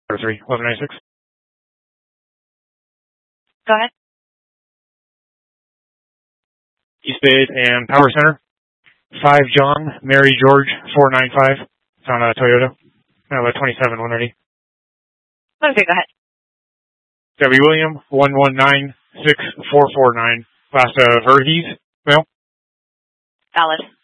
3, 1196. Go ahead. East Bay and Power Center. 5 John, Mary George, 495. It's on a Toyota. 27, 190. Okay, go ahead. W. William, 1196 449. Last Verghese, mail. Valid.